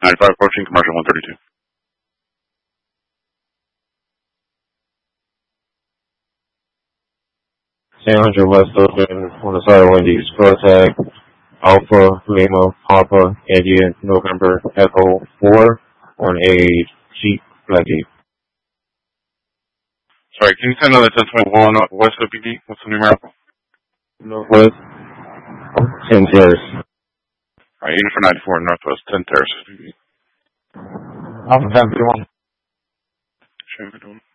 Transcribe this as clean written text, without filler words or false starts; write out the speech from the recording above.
95 approaching, commercial 132. San 100 West open on the side of Wendy's. Contact Alpha Lima Papa India November Echo 4 on a Jeep Blackie. Sorry, can you send another 1021 West OPD? What's the numerical? Northwest 10 Terrace. Alright, unit for 94 Northwest 10 Terrace. Alpha 1031. Sure, we're doing.